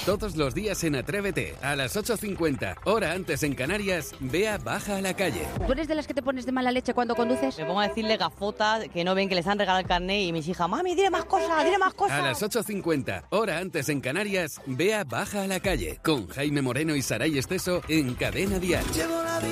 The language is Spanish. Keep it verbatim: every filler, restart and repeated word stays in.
Todos los días en Atrévete, a las ocho cincuenta, hora antes en Canarias, Bea baja a la calle. ¿Tú eres de las que te pones de mala leche cuando conduces? Me pongo a decirle gafotas que no ven que les han regalado el carnet y mis hijas, mami, dile más cosas, dile más cosas. A las ocho cincuenta, hora antes en Canarias, Bea baja a la calle, con Jaime Moreno y Saray Esteso en Cadena Dial.